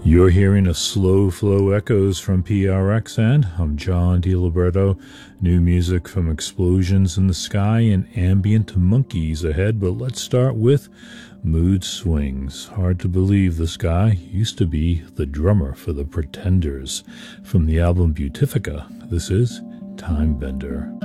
You're hearing a slow flow echoes from PRXN. I'm John DiLiberto. New music from Explosions in the Sky and Ambient Monkeys ahead, but let's start with Mood Swings. Hard to believe this guy used to be the drummer for the Pretenders. From the album Beautifica, this is Time Bender.